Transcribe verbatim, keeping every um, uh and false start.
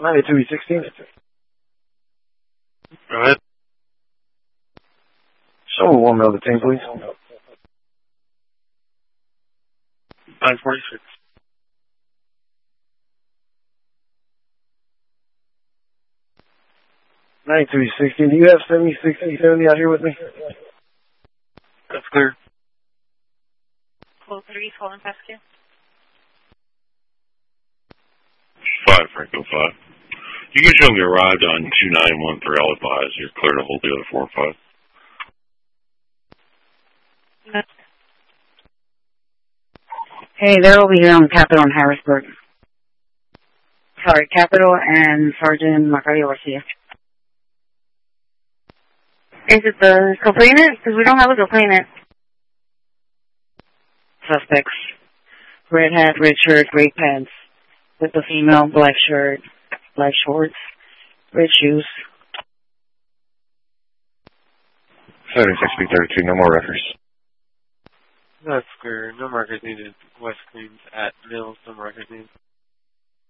ninety-two E sixteen. Go ahead. Show me one mil to team, please. nine forty-six. ninety-two E sixteen. Do you have seventy, sixty, seventy out here with me? That's clear. Code three, calling Pascal. Five, Franco five. You can show me arrived on two nine one three. I'll advise you're clear to hold the other four five. Hey, they're over here on Capitol and Harrisburg. Sorry, Capitol and Sergeant Macario Garcia. Is it the complainant? Because we don't have a complainant. Suspects. Red hat, red shirt, gray pants. With the female, black shirt, black shorts, red shoes. seventy-six B thirty-two, no more records. That's clear. No markers needed. West Queens at Mills, no markers needed.